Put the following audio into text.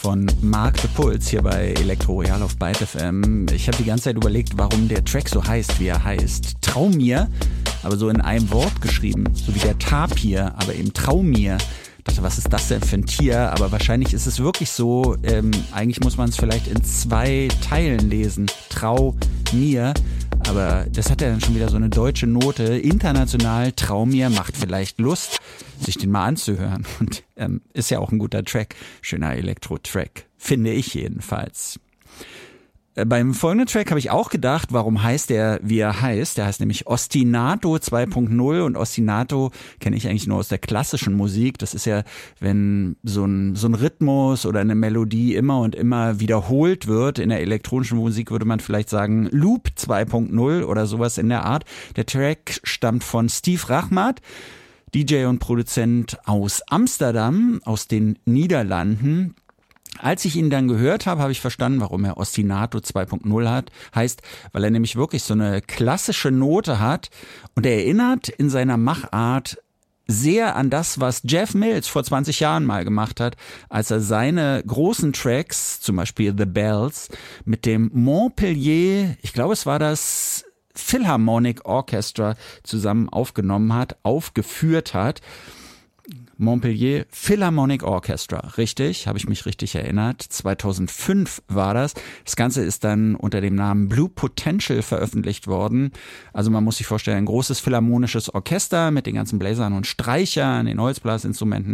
von Mark the Puls hier bei Elektro Royal auf Byte FM. Ich habe die ganze Zeit überlegt, warum der Track so heißt, wie er heißt. Trau mir, aber so in einem Wort geschrieben, so wie der Tapir, aber eben Trau mir. Ich dachte, was ist das denn für ein Tier? Aber wahrscheinlich ist es wirklich so, eigentlich muss man es vielleicht in 2 Teilen lesen. Trau mir. Aber das hat ja dann schon wieder so eine deutsche Note. International, Trau mir, macht vielleicht Lust, sich den mal anzuhören. Und ist ja auch ein guter Track. Schöner Elektro-Track. Finde ich jedenfalls. Beim folgenden Track habe ich auch gedacht, warum heißt der, wie er heißt. Der heißt nämlich Ostinato 2.0 und Ostinato kenne ich eigentlich nur aus der klassischen Musik. Das ist ja, wenn so ein Rhythmus oder eine Melodie immer und immer wiederholt wird. In der elektronischen Musik würde man vielleicht sagen Loop 2.0 oder sowas in der Art. Der Track stammt von Steve Rachmat, DJ und Produzent aus Amsterdam, aus den Niederlanden. Als ich ihn dann gehört habe, habe ich verstanden, warum er Ostinato 2.0 heißt, weil er nämlich wirklich so eine klassische Note hat und er erinnert in seiner Machart sehr an das, was Jeff Mills vor 20 Jahren mal gemacht hat, als er seine großen Tracks, zum Beispiel The Bells, mit dem Montpellier, ich glaube es war das Philharmonic Orchestra, zusammen aufgeführt hat. Montpellier Philharmonic Orchestra, richtig, habe ich mich richtig erinnert. 2005 war das. Das Ganze ist dann unter dem Namen Blue Potential veröffentlicht worden. Also man muss sich vorstellen, ein großes philharmonisches Orchester mit den ganzen Bläsern und Streichern, den Holzblasinstrumenten.